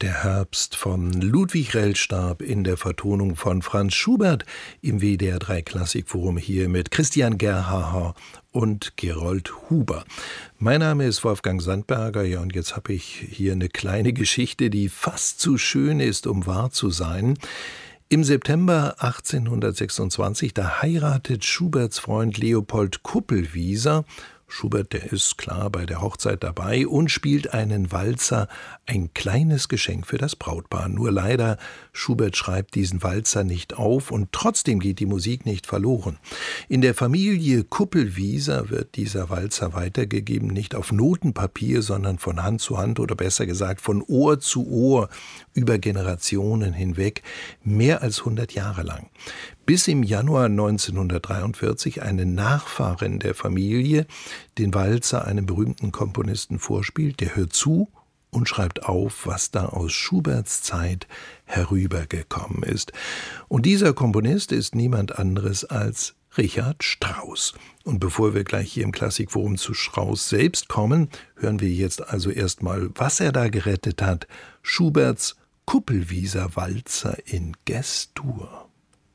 Der Herbst von Ludwig Rellstab in der Vertonung von Franz Schubert im WDR 3 Klassikforum hier mit Christian Gerhaher und Gerold Huber. Mein Name ist Wolfgang Sandberger, ja, und jetzt habe ich hier eine kleine Geschichte, die fast zu schön ist, um wahr zu sein. Im September 1826, da heiratet Schuberts Freund Leopold Kupelwieser. Schubert, der ist klar bei der Hochzeit dabei und spielt einen Walzer, ein kleines Geschenk für das Brautpaar. Nur leider, Schubert schreibt diesen Walzer nicht auf und trotzdem geht die Musik nicht verloren. In der Familie Kupelwieser wird dieser Walzer weitergegeben, nicht auf Notenpapier, sondern von Hand zu Hand oder besser gesagt von Ohr zu Ohr über Generationen hinweg, mehr als 100 Jahre lang. Bis im Januar 1943 eine Nachfahrin der Familie den Walzer einem berühmten Komponisten vorspielt, der hört zu und schreibt auf, was da aus Schuberts Zeit herübergekommen ist. Und dieser Komponist ist niemand anderes als Richard Strauss. Und bevor wir gleich hier im Klassikforum zu Strauss selbst kommen, hören wir jetzt also erstmal, was er da gerettet hat. Schuberts Kupelwieser Walzer in Ges-Dur.